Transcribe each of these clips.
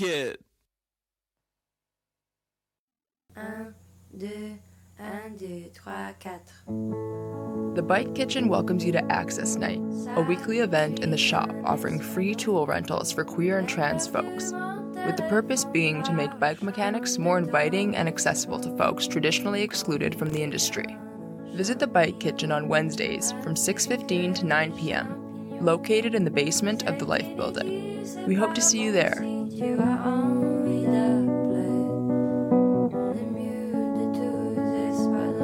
Kid. 1, 2, 1, 2, 3, 4. The Bike Kitchen welcomes you to Access Night, a weekly event in the shop offering free tool rentals for queer and trans folks, with the purpose being to make bike mechanics more inviting and accessible to folks traditionally excluded from the industry. Visit the Bike Kitchen on Wednesdays from 6:15 to 9 p.m., located in the basement of the Life Building. We hope to see you there. Tu as envie d'appeler le mieux de tous espaces.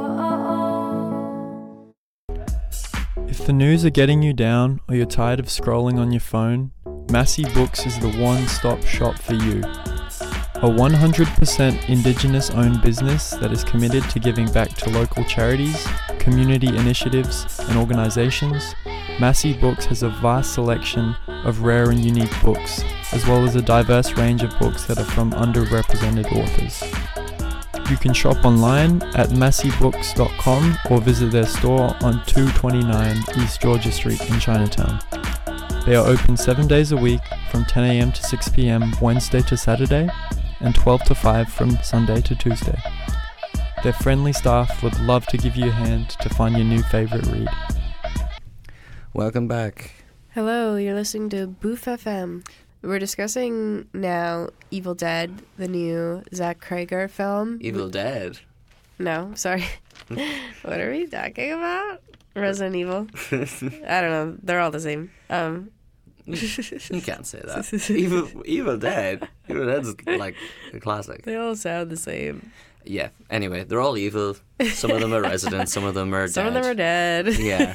If the news are getting you down or you're tired of scrolling on your phone, Massey Books is the one-stop shop for you. A 100% Indigenous-owned business that is committed to giving back to local charities, community initiatives, and organisations, Massey Books has a vast selection of rare and unique books, as well as a diverse range of books that are from underrepresented authors. You can shop online at masseybooks.com or visit their store on 229 East Georgia Street in Chinatown. They are open 7 days a week from 10 a.m. to 6 p.m. Wednesday to Saturday and 12 to 5 from Sunday to Tuesday. Their friendly staff would love to give you a hand to find your new favourite read. Welcome back. Hello, you're listening to Boof FM. We're discussing now Evil Dead, the new Zach Cregger film. Evil Dead? No, sorry. What are we talking about? Resident Evil. I don't know. They're all the same. You can't say that. Evil Dead. Evil Dead's like a classic. They all sound the same. Yeah. Anyway, they're all evil. Some of them are residents. Some of them are dead. Some of them are dead. Yeah.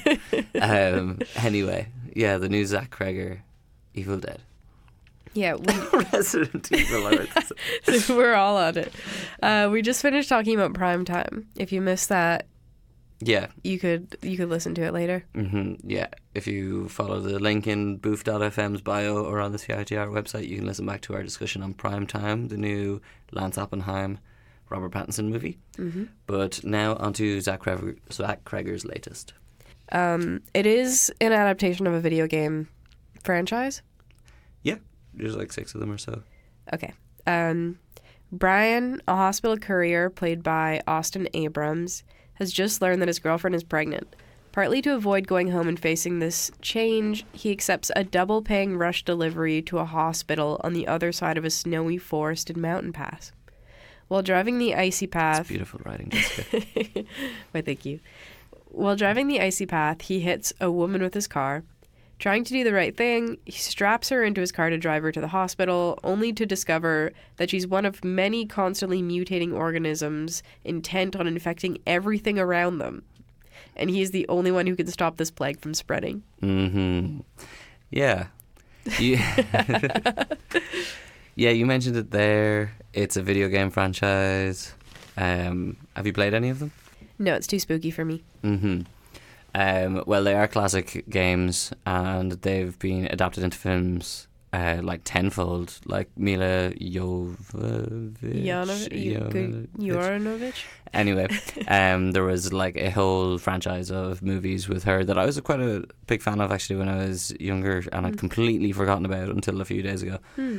Anyway, yeah, the new Zach Cregger, Evil Dead. Yeah. Resident Evil. We're all on it. We just finished talking about Prime Time. If you missed that, yeah, you could listen to it later. Yeah. If you follow the link in boof.fm's bio or on the CITR website, you can listen back to our discussion on Prime Time, the new Lance Oppenheim, Robert Pattinson movie. But now onto Zach Cregger's latest. It is an adaptation of a video game franchise. Yeah, there's like 6 of them or so. Okay. Brian, a hospital courier played by Austin Abrams, has just learned that his girlfriend is pregnant. Partly to avoid going home and facing this change, he accepts a double-paying rush delivery to a hospital on the other side of a snowy forested mountain pass. While driving the icy path... That's beautiful writing, Jessica. Why, thank you. While driving the icy path, he hits a woman with his car. Trying to do the right thing, he straps her into his car to drive her to the hospital, only to discover that she's one of many constantly mutating organisms intent on infecting everything around them. And he's the only one who can stop this plague from spreading. Yeah. Yeah, you mentioned it there. It's a video game franchise. Have you played any of them? No, it's too spooky for me. Well, they are classic games, and they've been adapted into films like tenfold, like Mila Jovovich. Anyway, there was like a whole franchise of movies with her that I was quite a big fan of actually when I was younger, and I'd completely forgotten about until a few days ago.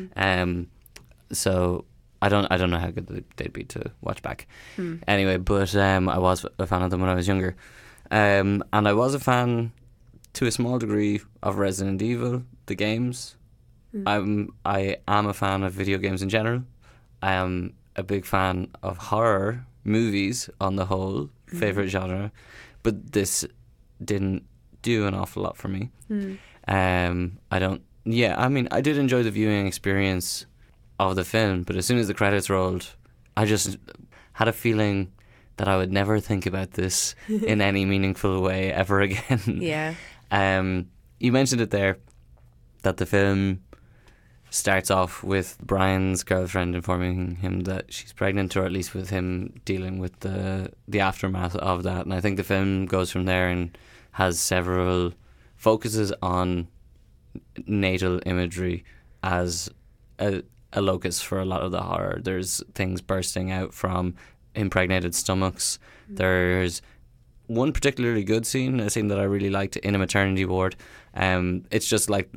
So I don't know how good they'd be to watch back. Anyway, but I was a fan of them when I was younger. And I was a fan, to a small degree, of Resident Evil, the games. I am a fan of video games in general. I am a big fan of horror movies on the whole, favourite genre. But this didn't do an awful lot for me. I did enjoy the viewing experience of the film, but as soon as the credits rolled, I just had a feeling that I would never think about this in any meaningful way ever again. Yeah. You mentioned it there, that the film starts off with Brian's girlfriend informing him that she's pregnant, or at least with him dealing with the aftermath of that. And I think the film goes from there and has several focuses on natal imagery as a locus for a lot of the horror. There's things bursting out from impregnated stomachs. There's one particularly good scene, a scene that I really liked in a maternity ward. It's just like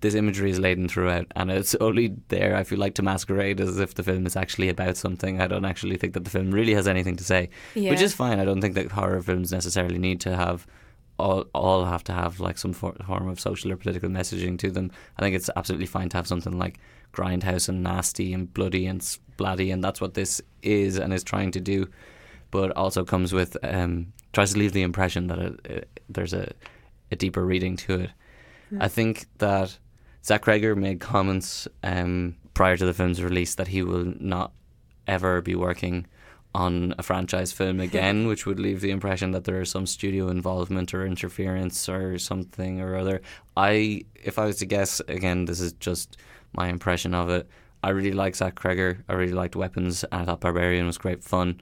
this imagery is laden throughout, and it's only there, I feel like, to masquerade as if the film is actually about something. I don't actually think that the film really has anything to say, which is fine. I don't think that horror films necessarily need to have all have to have like some form of social or political messaging to them. I think it's absolutely fine to have something like grindhouse and nasty and bloody and splatty, and that's what this is and is trying to do, but also comes with tries to leave the impression that there's a deeper reading to it. I think that Zach Cregger made comments prior to the film's release that he will not ever be working on a franchise film again, which would leave the impression that there is some studio involvement or interference or something or other. If I was to guess, again, this is just my impression of it, I really like Zach Cregger. I really liked Weapons, and I thought Barbarian was great fun.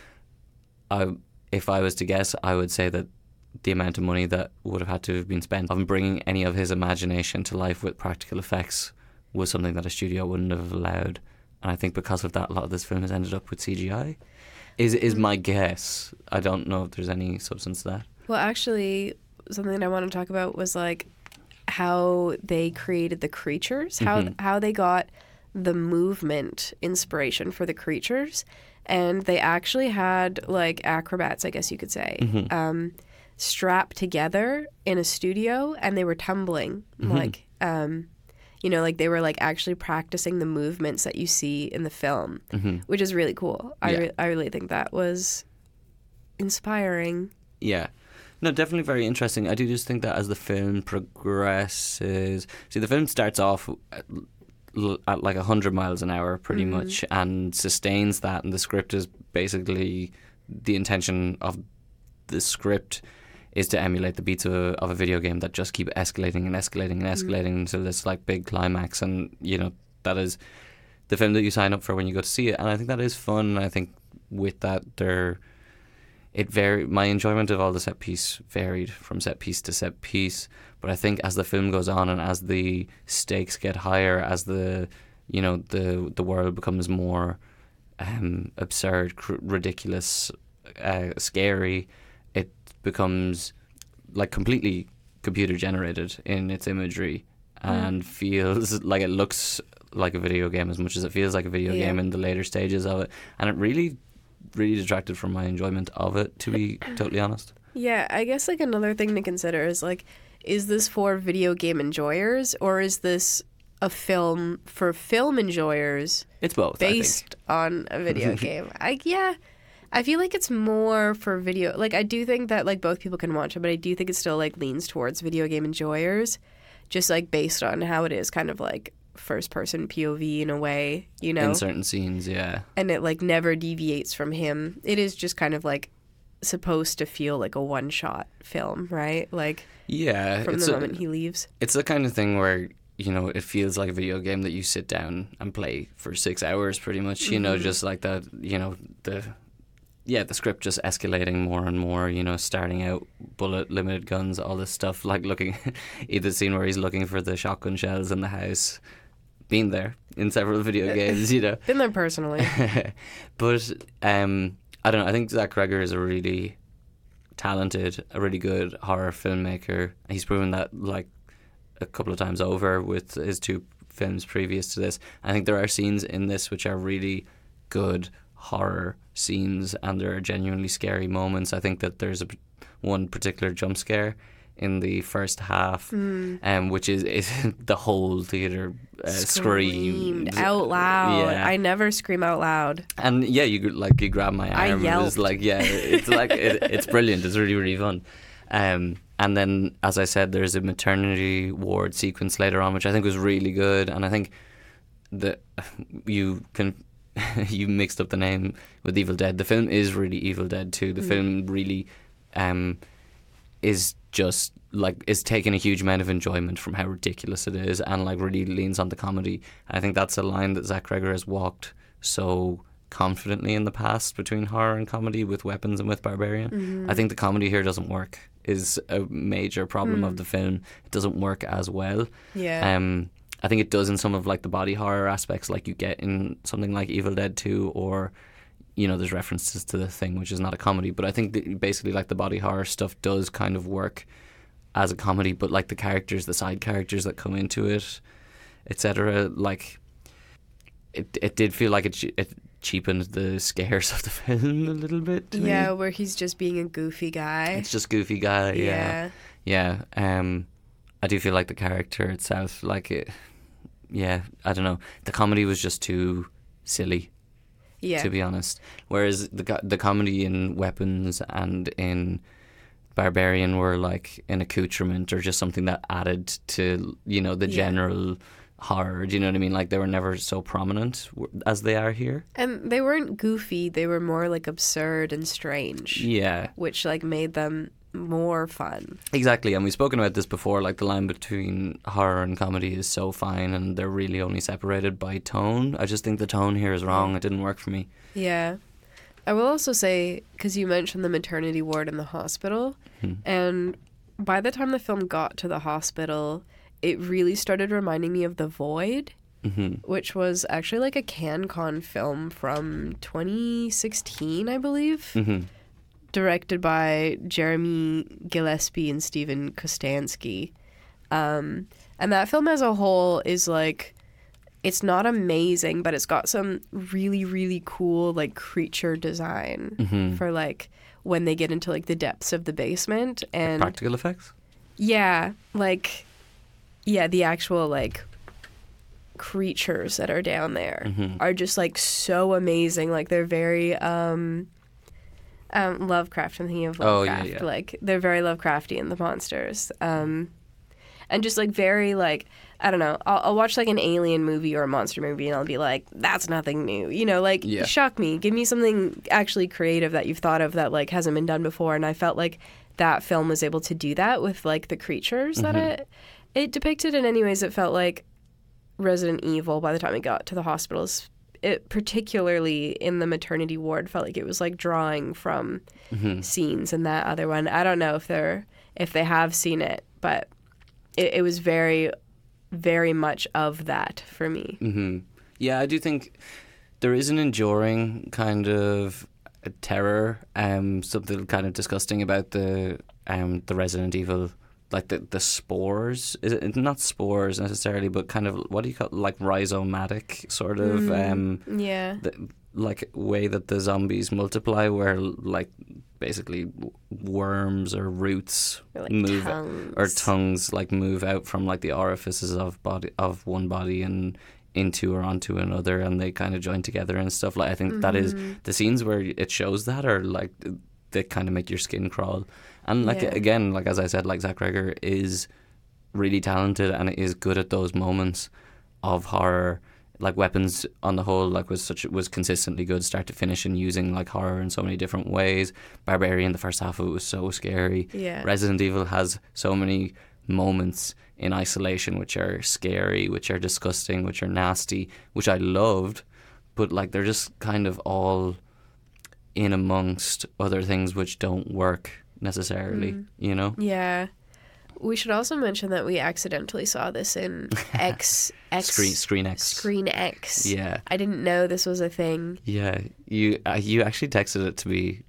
If I was to guess, I would say that the amount of money that would have had to have been spent on bringing any of his imagination to life with practical effects was something that a studio wouldn't have allowed. And I think because of that, a lot of this film has ended up with CGI. Is my guess. I don't know if there's any substance to that. Well, actually, something that I want to talk about was like how they created the creatures, how they got the movement inspiration for the creatures, and they actually had like acrobats, I guess you could say, strapped together in a studio, and they were tumbling like. Like they were like actually practicing the movements that you see in the film, which is really cool. I really think that was inspiring. Yeah. No, definitely very interesting. I do just think that as the film progresses... See, the film starts off at like 100 miles an hour pretty much, and sustains that, and the script is basically... The intention of the script is to emulate the beats of a video game that just keep escalating and escalating and escalating until this like big climax, and that is the film that you sign up for when you go to see it. And I think that is fun. I think with that my enjoyment of all the set piece varied from set piece to set piece, but I think as the film goes on and as the stakes get higher, as the world becomes more absurd, ridiculous, scary, it becomes like completely computer generated in its imagery and feels like it looks like a video game as much as it feels like a video game in the later stages of it, and it really detracted from my enjoyment of it, to be totally honest. Yeah, I guess like another thing to consider is like, is this for video game enjoyers, or is this a film for film enjoyers? It's both, based on a video game. I feel like it's more for video. Like, I do think that like both people can watch it, but I do think it still like leans towards video game enjoyers, just like based on how it is kind of like first person POV in a way, in certain scenes, and it like never deviates from him. It is just kind of like supposed to feel like a one shot film, right? Like, from the moment he leaves, it's the kind of thing where it feels like a video game that you sit down and play for 6 hours pretty much, just like that, the script just escalating more and more, starting out bullet, limited guns, all this stuff, like looking either scene where he's looking for the shotgun shells in the house. Been there in several video games, Been there personally. But, I don't know, I think Zach Cregger is a really talented, a really good horror filmmaker. He's proven that, like, a couple of times over with his 2 films previous to this. I think there are scenes in this which are really good horror scenes, and there are genuinely scary moments. I think that there's one particular jump scare in the first half, which is the whole theater screamed out loud. I never scream out loud. And you grab my arm. I yelled. It's like it's brilliant. It's really, really fun. And then, as I said, there's a maternity ward sequence later on, which I think was really good. And I think that you mixed up the name with Evil Dead. The film is really Evil Dead 2. The film really is just like is taking a huge amount of enjoyment from how ridiculous it is, and like really leans on the comedy. I think that's a line that Zach Cregger has walked so confidently in the past between horror and comedy with Weapons and with Barbarian. I think the comedy here doesn't work, is a major problem of the film. It doesn't work as well. I think it does in some of like the body horror aspects, like you get in something like Evil Dead 2, or there's references to The Thing, which is not a comedy, but I think that basically like the body horror stuff does kind of work as a comedy, but like the characters, the side characters that come into it, etc. Like it did feel like it cheapened the scares of the film a little bit to me. Yeah, where he's just being a goofy guy. It's just goofy guy. Yeah. I do feel like the character itself, like it. Yeah, I don't know. The comedy was just too silly. Yeah. To be honest, whereas the comedy in Weapons and in Barbarian were like an accoutrement or just something that added to, you know, the general horror. Do you know what I mean? Like they were never so prominent as they are here. And they weren't goofy. They were more like absurd and strange. Yeah. Which like made them more fun. Exactly. And we've spoken about this before, like the line between horror and comedy is so fine and they're really only separated by tone. I just think the tone here is wrong. It didn't work for me. Yeah. I will also say, because you mentioned the maternity ward in the hospital, and by the time the film got to the hospital, it really started reminding me of The Void, which was actually like a CanCon film from 2016, I believe, directed by Jeremy Gillespie and Steven Kostanski. And that film as a whole is like, it's not amazing, but it's got some really, really cool like creature design for like when they get into like the depths of the basement and Like practical effects. Yeah, like the actual like creatures that are down there are just like so amazing. Like they're very Lovecraft. I'm thinking of Lovecraft. Yeah. Like they're very Lovecraftian, the monsters. And just like very like, I don't know, I'll watch like an alien movie or a monster movie and I'll be like, that's nothing new. You know, like shock me. Give me something actually creative that you've thought of that like hasn't been done before. And I felt like that film was able to do that with like the creatures that it depicted. In any ways, it felt like Resident Evil by the time it got to the hospitals. It particularly in the maternity ward felt like it was like drawing from scenes in that other one. I don't know if they have seen it, but it was very, very much of that for me. Yeah, I do think there is an enduring kind of terror, something kind of disgusting about the Resident Evil, like the spores. Is it not spores necessarily, but kind of what do you call it? Like rhizomatic sort of like way that the zombies multiply, where like basically worms or roots or like move tongues. Or tongues like move out from like the orifices of one body and into or onto another, and they kind of join together and stuff. Like I think that is the scenes where it shows that are like they kind of make your skin crawl. And like again, like as I said, like Zach Cregger is really talented and is good at those moments of horror. Like Weapons on the whole like was consistently good start to finish and using like horror in so many different ways. Barbarian, the first half of it was so scary. Resident Evil has so many moments in isolation which are scary, which are disgusting, which are nasty, which I loved, but like they're just kind of all in amongst other things which don't work necessarily, you know? Yeah. We should also mention that we accidentally saw this in Screen X. Screen X. Yeah. I didn't know this was a thing. Yeah. You actually texted it to me.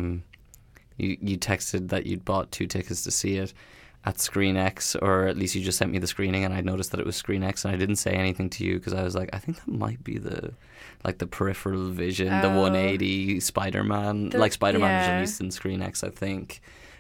You texted that you'd bought 2 tickets to see it at Screen X, or at least you just sent me the screening, and I noticed that it was Screen X, and I didn't say anything to you because I was like, I think that might be the peripheral vision, the 180 Spider-Man. Like Spider-Man was released in Screen X, I think.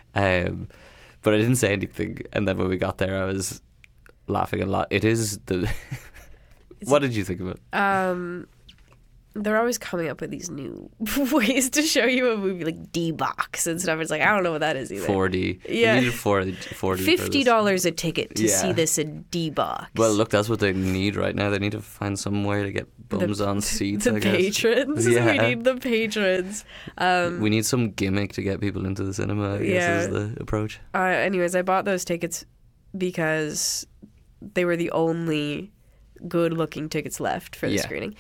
But I didn't say anything, and then when we got there, I was laughing a lot. It is the. What did you think of it? They're always coming up with these new ways to show you a movie, like D-Box and stuff. It's like, I don't know what that is either. 4D. Yeah. You needed 4D. $50 a ticket to see this in D-Box. Well, look, that's what they need right now. They need to find some way to get bums on seats, I guess. Patrons. Yeah. We need the patrons. We need some gimmick to get people into the cinema, I guess is the approach. Anyways, I bought those tickets because they were the only good-looking tickets left for the screening.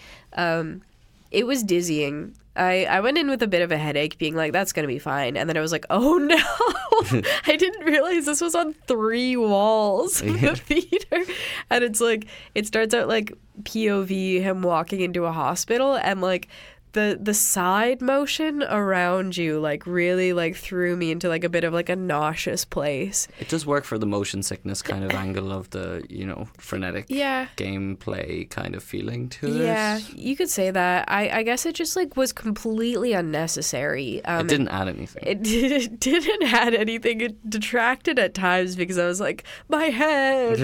It was dizzying. I went in with a bit of a headache, being like, that's going to be fine. And then I was like, oh no, I didn't realize this was on 3 walls of the theater. And it's like, it starts out like POV, him walking into a hospital, and like the side motion around you like really like threw me into like a bit of like a nauseous place. It does work for the motion sickness kind of angle of the, frenetic gameplay kind of feeling to it. Yeah, you could say that. I guess it just like was completely unnecessary. It didn't add anything. It didn't add anything. It detracted at times because I was like, my head.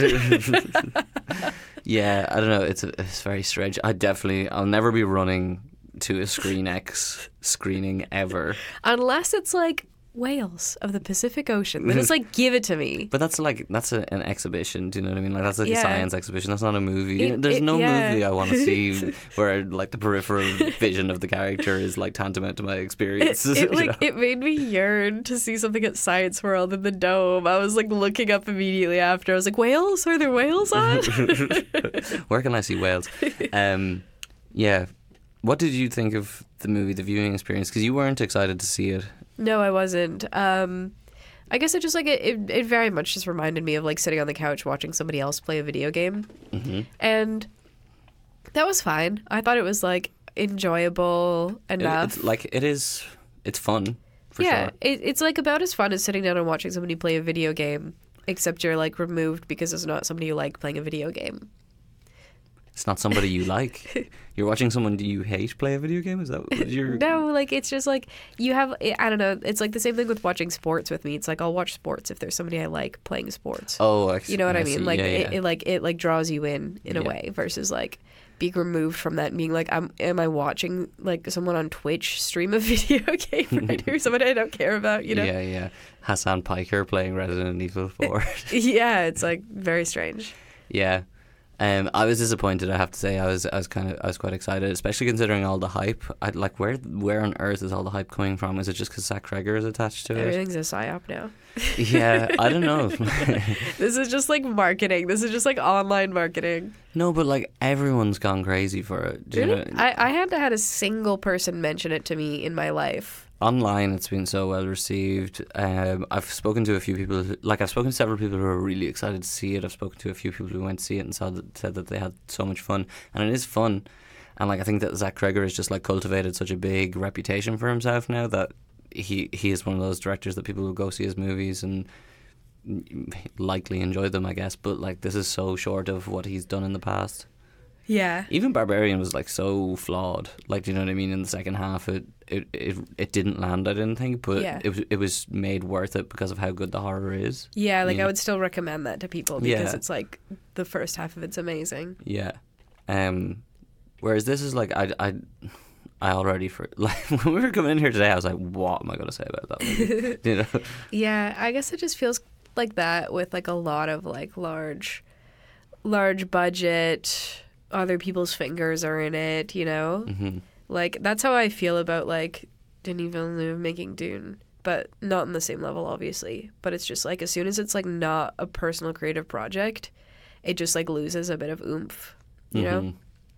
Yeah, I don't know. It's very strange. I'll never be running to a Screen X screening ever. Unless it's like whales of the Pacific Ocean. Then it's like, give it to me. But that's an exhibition. Do you know what I mean? Like that's like a science exhibition. That's not a movie. There's no movie I want to see where like the peripheral vision of the character is like tantamount to my experience. It made me yearn to see something at Science World in the Dome. I was like looking up immediately after. I was like, whales? Are there whales on? Where can I see whales? Yeah. What did you think of the movie, the viewing experience? Because you weren't excited to see it. No, I wasn't. I guess it just like it very much just reminded me of like sitting on the couch watching somebody else play a video game, and that was fine. I thought it was like enjoyable enough. It's fun. For sure. It's like about as fun as sitting down and watching somebody play a video game, except you're like removed because it's not somebody you like playing a video game. It's not somebody you like. You're watching someone you hate play a video game? Is that what you're... No, like it's just like you have, I don't know, it's like the same thing with watching sports with me. It's like I'll watch sports if there's somebody I like playing sports. Oh, you know what I mean? See. Like Yeah. it draws you in a way versus like being removed from that and being like, am I watching like someone on Twitch stream a video game right here? Somebody I don't care about, you know? Yeah. Hassan Piker playing Resident Evil 4. Yeah, it's like very strange. Yeah. I was disappointed, I have to say. I was quite excited, especially considering all the hype. I'd like, where on earth is all the hype coming from? Is it just because Zach Cregger is attached to it? Everything's a psyop now. Yeah, I don't know. This is just like marketing. This is just like online marketing. No, but like everyone's gone crazy for it. Do really? You know? I haven't had a single person mention it to me in my life. Online, it's been so well received. I've spoken to a few people. I've spoken to several people who are really excited to see it. I've spoken to a few people who went to see it and said that they had so much fun, and it is fun. And like I think that Zach Cregger has just like cultivated such a big reputation for himself now that he is one of those directors that people will go see his movies and likely enjoy them, I guess. But like this is so short of what he's done in the past. Yeah. Even Barbarian was like so flawed. Like, do you know what I mean? In the second half, it didn't land, I didn't think, but it was made worth it because of how good the horror is. Yeah, like I would still recommend that to people because it's like the first half of it's amazing. Yeah. Whereas this is like I already when we were coming in here today, I was like, what am I going to say about that movie? You know? Yeah, I guess it just feels like that with like a lot of like large budget. Other people's fingers are in it, you know? Mm-hmm. Like, that's how I feel about, like, Denis Villeneuve making Dune. But not on the same level, obviously. But it's just, like, as soon as it's, like, not a personal creative project, it just, like, loses a bit of oomph, you know?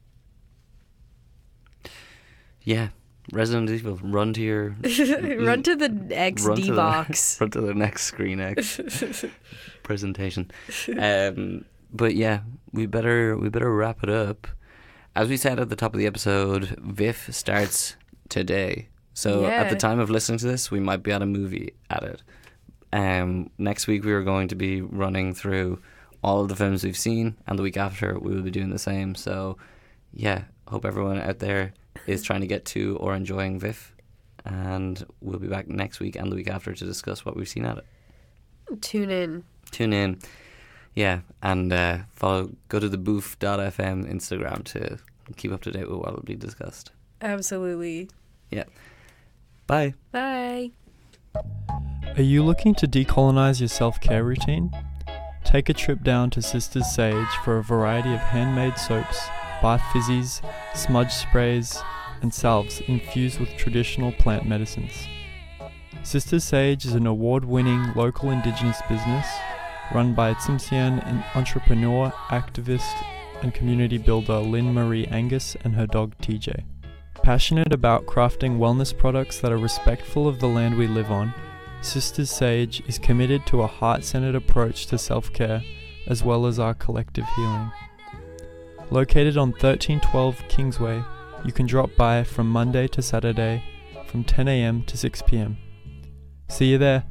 Yeah. Resident Evil, run to your... run to the XD box. Run to the next Screen X presentation. But yeah, we better wrap it up. As we said at the top of the episode, VIFF starts today. So at the time of listening to this, we might be at a movie at it. Next week we are going to be running through all of the films we've seen, and the week after we will be doing the same. So yeah, hope everyone out there is trying to get to or enjoying VIFF, and we'll be back next week and the week after to discuss what we've seen at it. Tune in. Yeah, and go to the boof.fm Instagram to keep up to date with what will be discussed. Absolutely. Yeah. Bye. Bye. Are you looking to decolonize your self-care routine? Take a trip down to Sisters Sage for a variety of handmade soaps, bath fizzies, smudge sprays, and salves infused with traditional plant medicines. Sisters Sage is an award-winning local Indigenous business run by Tsimshian entrepreneur, activist, and community builder Lynn Marie Angus and her dog TJ. Passionate about crafting wellness products that are respectful of the land we live on, Sisters Sage is committed to a heart-centered approach to self-care as well as our collective healing. Located on 1312 Kingsway, You can drop by from Monday to Saturday from 10 a.m. to 6 p.m. See you there.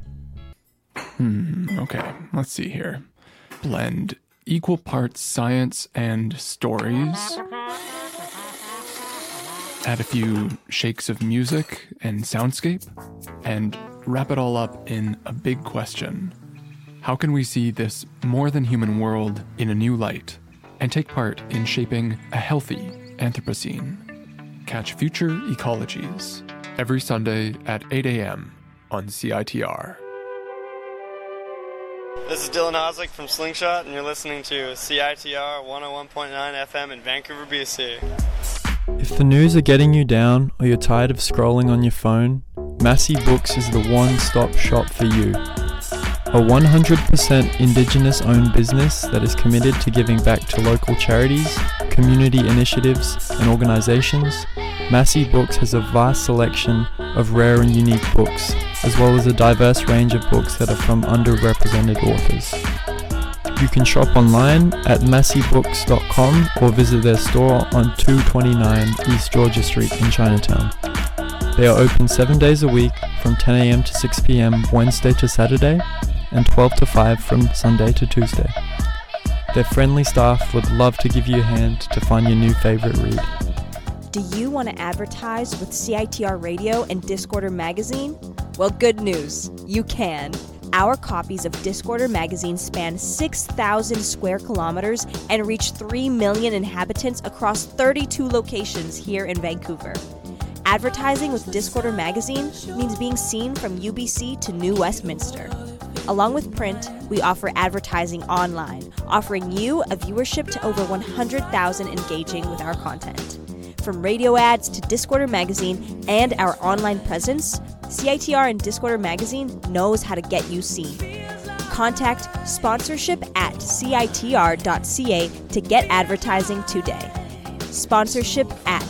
Okay, let's see here. Blend equal parts science and stories. Add a few shakes of music and soundscape. And wrap it all up in a big question. How can we see this more than human world in a new light and take part in shaping a healthy Anthropocene? Catch Future Ecologies every Sunday at 8 a.m. on CITR. This is Dylan Oslick from Slingshot, and you're listening to CITR 101.9 FM in Vancouver, BC. If the news are getting you down or you're tired of scrolling on your phone, Massey Books is the one-stop shop for you. A 100% Indigenous-owned business that is committed to giving back to local charities, community initiatives, and organizations, Massey Books has a vast selection of rare and unique books, as well as a diverse range of books that are from underrepresented authors. You can shop online at masseybooks.com or visit their store on 229 East Georgia Street in Chinatown. They are open 7 days a week from 10 a.m. to 6 p.m. Wednesday to Saturday and 12 to 5 from Sunday to Tuesday. Their friendly staff would love to give you a hand to find your new favorite read. Do you want to advertise with CITR Radio and Discorder Magazine? Well, good news. You can. Our copies of Discorder Magazine span 6,000 square kilometers and reach 3 million inhabitants across 32 locations here in Vancouver. Advertising with Discorder Magazine means being seen from UBC to New Westminster. Along with print, we offer advertising online, offering you a viewership to over 100,000 engaging with our content. From radio ads to Discorder Magazine and our online presence, CITR and Discorder Magazine knows how to get you seen. Contact sponsorship at citr.ca to get advertising today. Sponsorship at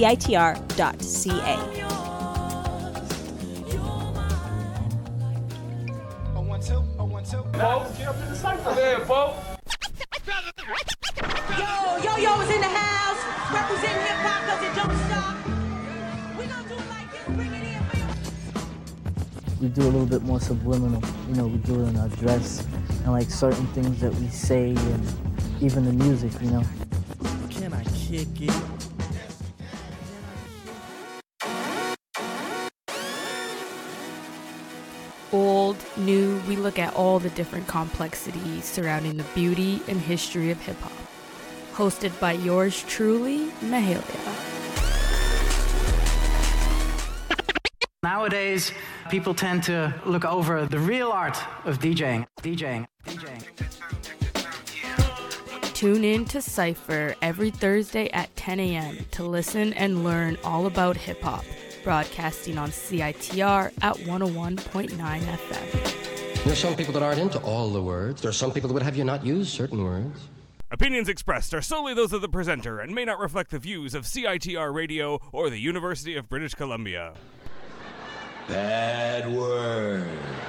citr.ca. Yo is in the house, representing hip hop 'cause it don't stop. We gonna do it like this, bring it in. We do a little bit more subliminal, we do it in our dress and like certain things that we say and even the music, Can I kick it? Old, new, we look at all the different complexities surrounding the beauty and history of hip-hop. Hosted by yours truly, Mahalia. Nowadays, people tend to look over the real art of DJing. Tune in to Cypher every Thursday at 10 a.m. to listen and learn all about hip-hop, broadcasting on CITR at 101.9 FM. There's some people that aren't into all the words. There's some people that would have you not use certain words. Opinions expressed are solely those of the presenter and may not reflect the views of CITR Radio or the University of British Columbia. Bad words.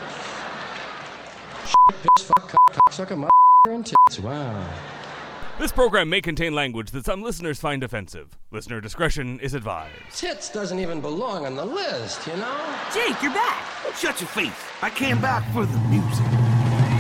Shit, piss, fuck, cocksucker, mother, and tits. Wow. This program may contain language that some listeners find offensive. Listener discretion is advised. Tits doesn't even belong on the list, Jake, you're back. Shut your face. I came back for the music.